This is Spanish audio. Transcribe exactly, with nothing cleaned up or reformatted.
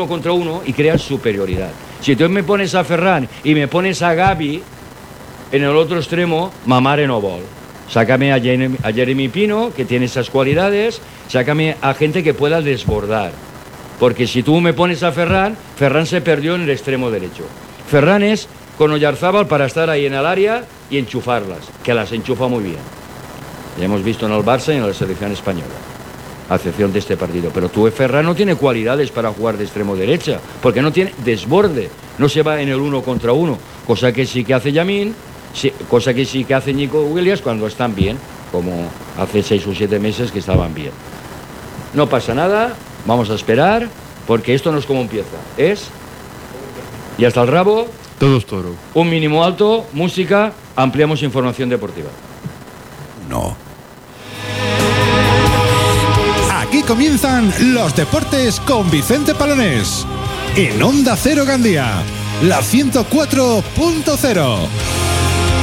uno contra uno y creas superioridad. Si tú me pones a Ferran y me pones a Gavi en el otro extremo, mamare no vol. Sácame a Jeremy, a Jeremy Pino, que tiene esas cualidades, sácame a gente que pueda desbordar. Porque si tú me pones a Ferran, Ferran se perdió en el extremo derecho. Ferran es con Oyarzábal para estar ahí en el área y enchufarlas, que las enchufa muy bien. Ya hemos visto en el Barça y en la selección española, a excepción de este partido. Pero tú, Ferran, no tiene cualidades para jugar de extremo derecha, porque no tiene desborde, no se va en el uno contra uno, cosa que sí que hace Yamin, sí, cosa que sí que hace Nico Williams cuando están bien, como hace seis o siete meses que estaban bien. No pasa nada, vamos a esperar, porque esto no es como empieza, es... Y hasta el rabo... Todo es toro. Un mínimo alto, música, ampliamos información deportiva. No. Aquí comienzan los deportes con Vicente Palonés. En Onda Cero Gandía, la ciento cuatro punto cero.